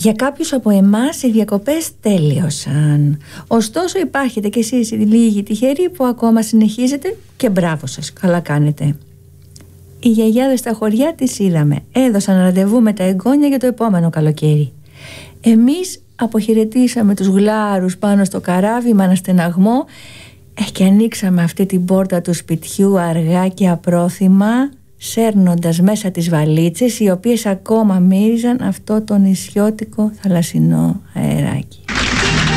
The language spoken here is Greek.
Για κάποιους από εμάς οι διακοπές τέλειωσαν. Ωστόσο υπάρχετε κι εσείς οι λίγοι τυχεροί που ακόμα συνεχίζετε και μπράβο σας, καλά κάνετε. Οι γιαγιάδες στα χωριά τις είδαμε. Έδωσαν ραντεβού με τα εγγόνια για το επόμενο καλοκαίρι. Εμείς αποχαιρετήσαμε τους γλάρους πάνω στο καράβι με αναστεναγμό και ανοίξαμε αυτή την πόρτα του σπιτιού αργά και απρόθυμα, σέρνοντας μέσα τις βαλίτσες οι οποίες ακόμα μύριζαν αυτό το νησιώτικο θαλασσινό αεράκι.